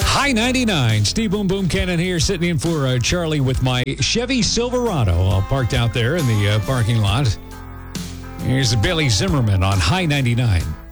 High 99. Steve Boom Boom Cannon here, sitting in for Charlie with my Chevy Silverado, all parked out there in the parking lot. Here's Billy Zimmerman on High 99.